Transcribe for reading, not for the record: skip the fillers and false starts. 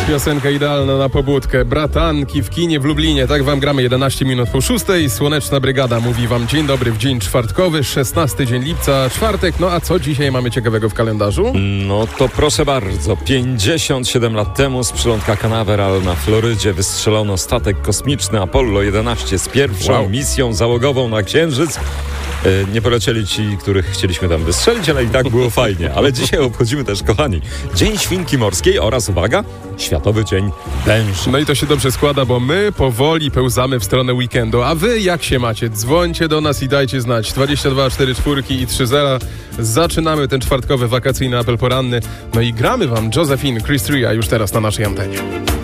Piosenka idealna na pobudkę. Bratanki w kinie w Lublinie. Tak wam gramy 11 minut po 6. Słoneczna Brygada mówi wam dzień dobry w dzień czwartkowy, 16 dzień lipca, czwartek. No a co dzisiaj mamy ciekawego w kalendarzu? No to proszę bardzo. 57 lat temu z przylądka Canaveral na Florydzie wystrzelono statek kosmiczny Apollo 11 z pierwszą misją załogową na Księżyc. Nie polecieli ci, których chcieliśmy tam wystrzelić, ale i tak było fajnie. Ale dzisiaj obchodzimy też, kochani, Dzień Świnki Morskiej oraz, uwaga, Światowy Dzień Węża. No i to się dobrze składa, bo my powoli pełzamy w stronę weekendu. A wy jak się macie? Dzwońcie do nas i dajcie znać. 22 44 i 30. Zaczynamy ten czwartkowy wakacyjny apel poranny. No i gramy wam Josephine, Chris Ria już teraz na naszej antenie.